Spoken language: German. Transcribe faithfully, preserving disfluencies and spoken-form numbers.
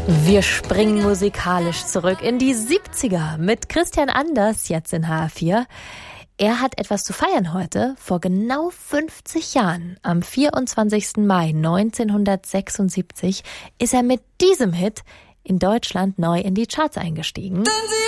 Wir springen musikalisch zurück in die siebziger mit Christian Anders, jetzt in H R vier. Er hat etwas zu feiern heute. Vor genau fünfzig Jahren, am vierundzwanzigsten Mai neunzehnhundertsechsundsiebzig, ist er mit diesem Hit in Deutschland neu in die Charts eingestiegen.